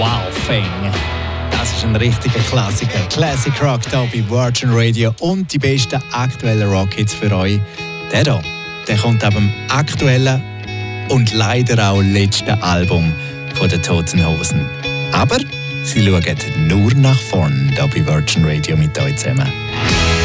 Thing. Das ist ein richtiger Klassiker. Classic Rock hier bei Virgin Radio und die besten aktuellen Rockhits für euch. Der hier, der kommt ab dem aktuellen und leider auch letzten Album von den Toten Hosen. Aber sie schauen nur nach vorn hier bei Virgin Radio mit euch zusammen.